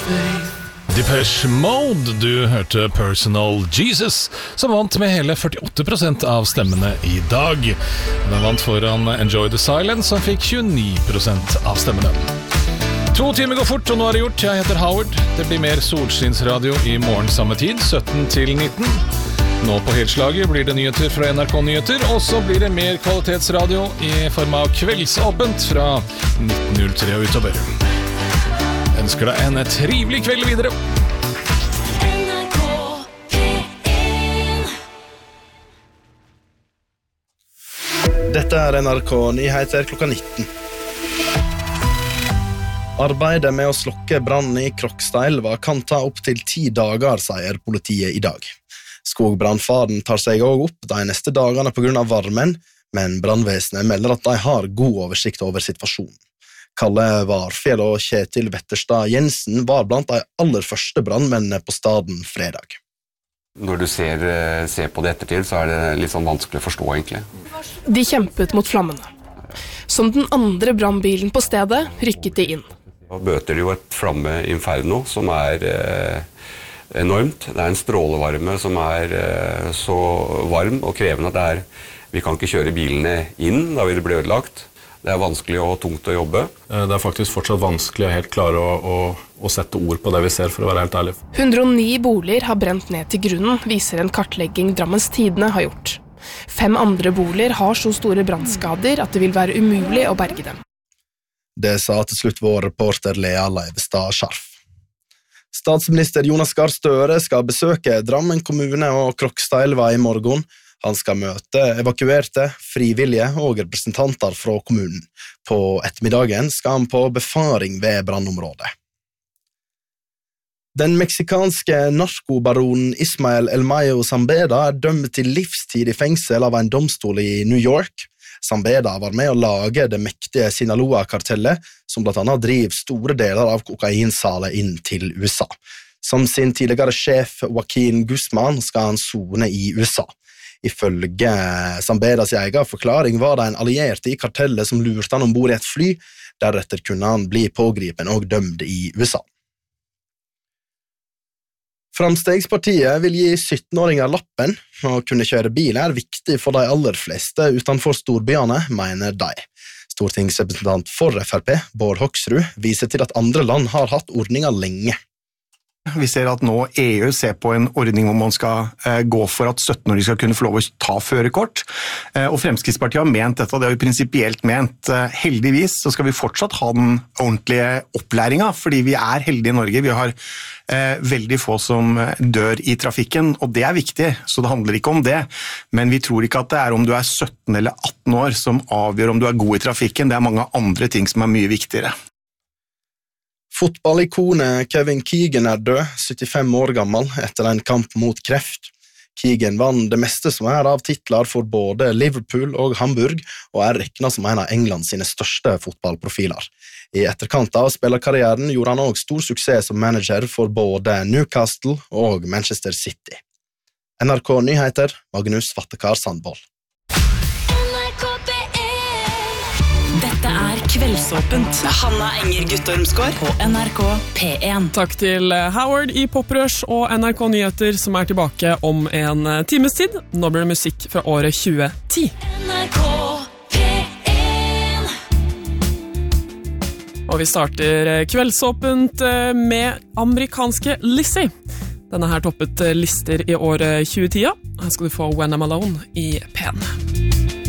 Depeche Mode, du hørte Personal Jesus, som vant med hele 48% av stemmene i dag. Den vant foran Enjoy the Silence, som fikk 29% av stemmene. 2 timer går fort, og nå er det gjort. Jeg heter Howard. Det blir mer solskinnsradio i morgen samme tid, 17 til 19. Nå på helslaget blir det nyheter fra NRK Nyheter, og så blir det mer kvalitetsradio i form av kveldsåpent fra 1903 og utover. Ønsker deg en trivelig kveld videre. NRK P1. Dette er NRK Nyheter klokka 19. Arbeidet med å slokke brannen i Krokstadelva kan ta opp til 10 dager, sier politiet i dag. Skogbrannfaren tar seg også opp de neste dagene på grunn av varmen, men brannvesenet melder at de har god oversikt over situasjonen. Kalle Varfjell og Kjetil Wetterstad Jensen var blant de aller første brannmennene på staden fredag. Når du ser på det ettertid, så er det litt sånn vanskelig å forstå egentlig. De kjempet mot flammene. Som den andre brannbilen på stedet rykket de inn. Da bøter det jo et flammeinferno som er enormt. Det er en strålevarme som er så varm og krevende at vi kan ikke kjøre bilene inn da vi ble ødelagt. Det er vanskelig og tungt å jobbe. Det er faktisk fortsatt vanskelig å helt klare å sette ord på det vi ser, for å være helt ærlig. 109 boliger har brent ned til grunnen, viser en kartlegging Drammens Tidende har gjort. 5 andre boliger har så store brannskader at det vil være umulig å berge dem. Det sa til slutt vår reporter Lea Leivestad Scharf. Statsminister Jonas Gahr Støre skal besøke Drammen kommune og Krokstadelva i morgen. Han skal møte evakuerte, frivillige og representanter fra kommunen. På ettermiddagen skal han på befaring ved brannområdet. Den meksikanske narkobaronen Ismael El Mayo Zambeda er dømt til livstid i fengsel av en domstol i New York. Zambeda var med å lage det mektige Sinaloa-kartellet, som blant annet driver store deler av kokainsalet inn til USA. Som sin tidligere sjef Joaquin Guzman skal han sone i USA. Ifølge Zambedas egen forklaring var det en allierte i kartellet som lurte han ombord i et fly, deretter kunne han bli pågripen og dømt i USA. Framstegspartiet vil gi 17-åringer lappen. Å kunne kjøre bil er viktig for de aller fleste utenfor storbyene, mener de. Stortingsrepresentant for FrP, Bård Hoksrud, viser til at andre land har hatt ordninger lenge. Vi ser at nå EU ser på en ordning hvor man skal gå for at 17-åringer skal kunne få lov å ta førerkort. Og Fremskrittspartiet har ment dette, og det har vi prinsipielt ment. Heldigvis så skal vi fortsatt ha den ordentlige opplæringen, fordi vi er heldige i Norge. Vi har veldig få som dør i trafikken, og det er viktig, så det handler ikke om det. Men vi tror ikke at det er om du er 17 eller 18 år som avgjør om du er god i trafikken. Det er mange andre ting som er mye viktigere. Fotballikonet Kevin Keegan er død, 75 år gammel, etter en kamp mot kreft. Keegan vant det meste som er av titler for både Liverpool og Hamburg, og er regnet som en av England sine største fotballprofiler. I etterkant av spillerkarrieren gjorde han også stor suksess som manager for både Newcastle og Manchester City. NRK Nyheter, Magnus Vattekar Sandvold. Dette er Kveldsåpent med Hanna Enger Guttormsgård på NRK P1. Takk til Howard i Poprush og NRK Nyheter som er tilbake om en times tid. Nå blir det musikk fra året 2010. NRK P1. Og vi starter Kveldsåpent med amerikanske Lizzie. Denne her toppet lister i året 2010. Her skal du få When I'm Alone i P1.